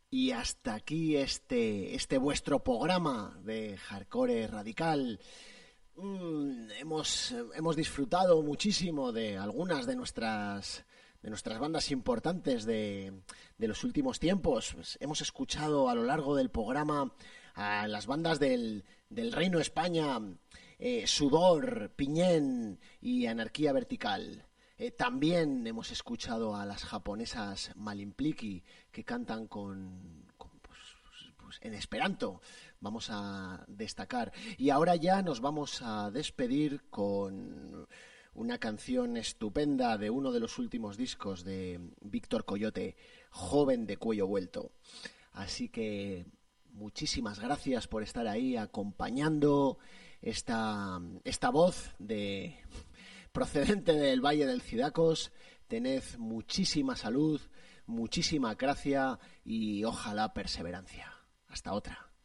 Y hasta aquí este vuestro programa de Hardcore Radical. Hemos disfrutado muchísimo de algunas de nuestras bandas importantes de los últimos tiempos. Pues hemos escuchado a lo largo del programa a las bandas del Reino España, Sudor, Piñén y Anarquía Vertical. También hemos escuchado a las japonesas Malimpliki, que cantan pues, en esperanto, vamos a destacar. Y ahora ya nos vamos a despedir con una canción estupenda de uno de los últimos discos de Víctor Coyote, Joven de Cuello Vuelto. Así que muchísimas gracias por estar ahí acompañando esta voz procedente del Valle del Cidacos. Tened muchísima salud, muchísima gracia y ojalá perseverancia. Hasta otra.